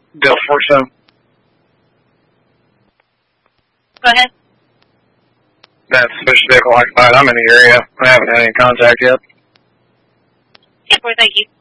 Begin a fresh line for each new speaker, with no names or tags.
Bill 47.
Go ahead.
That suspicious vehicle occupied. I'm in the area. I haven't had any contact yet.
Yeah, boy, thank you.